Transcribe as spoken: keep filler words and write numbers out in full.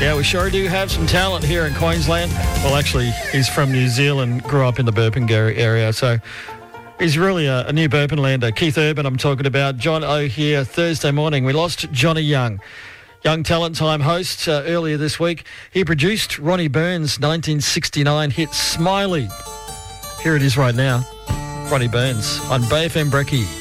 Yeah, we sure do have some talent here in Queensland. Well, actually, he's from New Zealand, grew up in the Burpengary area, so he's really a, a new Burpenlander. Keith Urban, I'm talking about. John O here Thursday morning. We lost Johnny Young. Young Talent Time host uh, earlier this week. He produced Ronnie Burns' nineteen sixty-nine hit Smiley. Here it is right now. Ronnie Burns on Bay F M Brekkie.